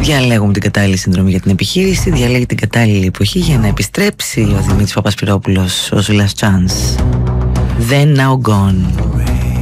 Διαλέγουμε την κατάλληλη συνδρομή για την επιχείρηση, διαλέγει την κατάλληλη εποχή για να επιστρέψει ο Δημήτρης Παπασπυρόπουλος ως Last Chance. Then Now Gone.